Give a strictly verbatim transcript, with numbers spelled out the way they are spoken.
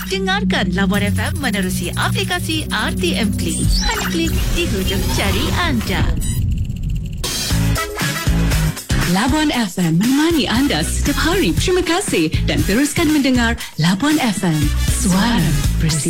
Dengarkan Labuan F M menerusi aplikasi R T M Klik. Hanya klik di hujung jari anda. Labuan F M menemani anda setiap hari. Terima kasih dan teruskan mendengar Labuan F M. Suara bersih.